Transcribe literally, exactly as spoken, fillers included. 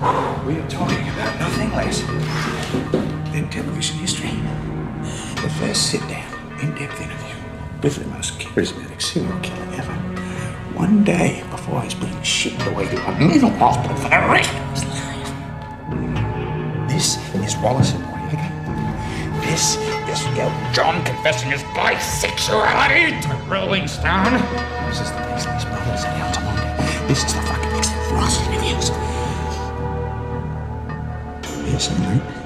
We are talking about nothing less than television history. The first sit-down, in-depth interview with the most charismatic serial killer ever. One day before he's being shipped away to a mental hospital for the rest of his life. This is Wallace and Noriega. This is Elton John confessing his bisexuality to Rolling Stone. This is the Beastly Brothers in Altamont. This is the fucking Ross interviews. Yes, mate.